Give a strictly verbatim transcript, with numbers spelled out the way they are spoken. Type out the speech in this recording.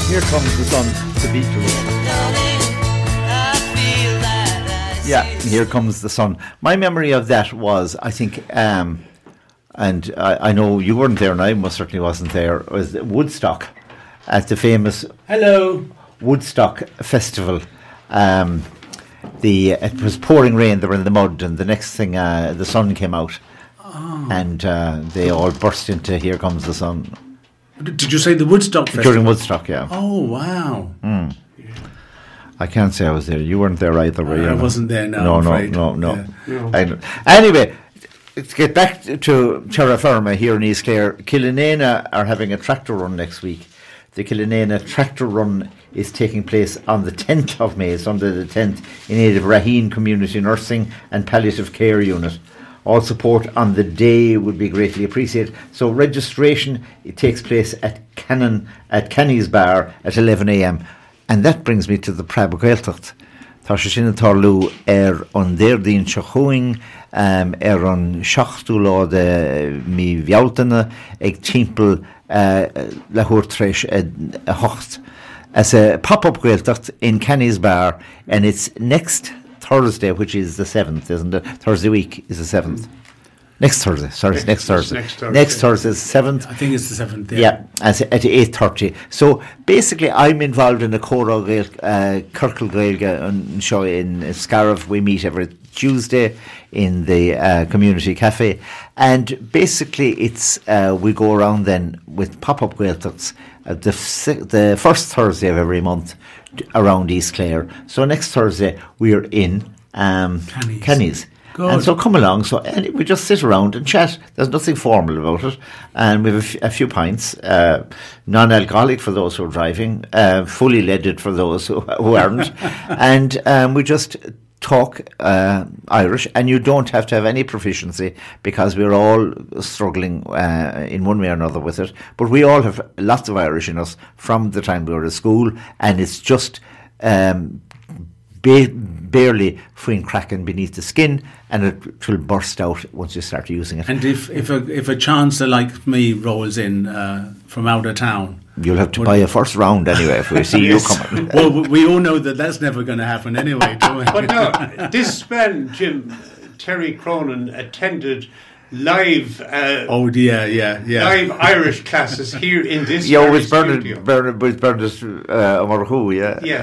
Here Comes the Sun, the Beatles. Yeah, Here Comes the Sun. My memory of that was, I think, um, and I, I know you weren't there and I most certainly wasn't there, was Woodstock at the famous Hello Woodstock Festival. Um, the It was pouring rain, they were in the mud, and the next thing uh, the sun came out. Oh. And uh, they all burst into Here Comes the Sun. Did you say the Woodstock Festival? During Woodstock, yeah. Oh, wow. Mm. I can't say I was there. You weren't there either, were you? I wasn't there, no, No, I'm no, afraid. no, no. Yeah. no. Anyway, to get back to Terra Firma here in East Clare, Killanena are having a tractor run next week. The Killanena tractor run is taking place on the tenth of May, Sunday the tenth, in aid of Raheen Community Nursing and Palliative Care Unit. All support on the day would be greatly appreciated. So registration, it takes place at Cannon, at Kenny's Bar at eleven a.m. And that brings me to the Prab Gaeltacht. Tá sé sin tarlú ar an déirdín sechuing, um, ar an seachtú lá de mi bhealtaine ag timpeall uh, le huairtréis a hocht. As a pop-up Gaeltacht in Kenny's Bar, and it's next Thursday, which is the seventh, isn't it? Thursday week is the seventh. Next Thursday, sorry, next, next Thursday. Next Thursday. Next Thursday is the seventh. I think it's the seventh, yeah. Yeah, at, at eight thirty. So basically, I'm involved in a Cora Gael, uh, Kirkle Gaelga show in Scariff. We meet every Tuesday in the uh, community cafe. And basically, it's uh, we go around then with pop-up Gaeltachts uh, the, the first Thursday of every month around East Clare. So next Thursday, we're in um, Kenny's. Kenny's. Good. And so come along. So and we just sit around and chat. There's nothing formal about it, and we have a, f- a few pints, uh, non-alcoholic for those who are driving, uh, fully leaded for those who, who aren't, and um, we just talk uh, Irish. And you don't have to have any proficiency because we're all struggling uh, in one way or another with it. But we all have lots of Irish in us from the time we were at school, and it's just. Um, Ba- barely fwyn cracking beneath the skin, and it will burst out once you start using it. And if if a if a chancer like me rolls in uh, from out of town, you'll have to buy a first round anyway if we see yes. you coming. Well, we all know that that's never going to happen anyway, do we? But no, this spell, Jim, Terry Cronin attended live uh, oh yeah yeah yeah live Irish classes here in this yeah with Bernard Bernard with Bernard uh, O'Marhu, yeah yeah